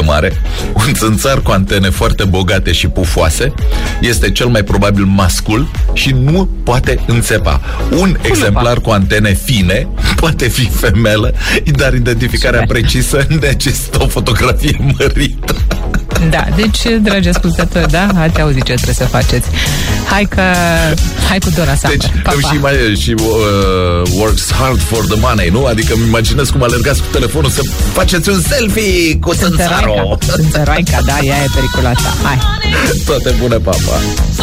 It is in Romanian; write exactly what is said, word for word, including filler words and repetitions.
mare, un țânțar cu antene foarte bogate și pufoase, este cel mai probabil mascul și nu poate înțepa. Un exemplar cu antene fine poate fi femelă, dar identificarea precisă necesită o fotografie mărită. Da, deci, dragi ascultători, da? Ați auzit ce trebuie să faceți. Hai că... Hai cu Dora Summer. Deci, pa, pa. și, mai, și uh, works hard for the money, nu? Adică îmi imaginez cum alergați cu telefonul să faceți un selfie cu țânțarul. Țânțăroaica, da, ea e periculoasă. Hai. Toate bune, papa.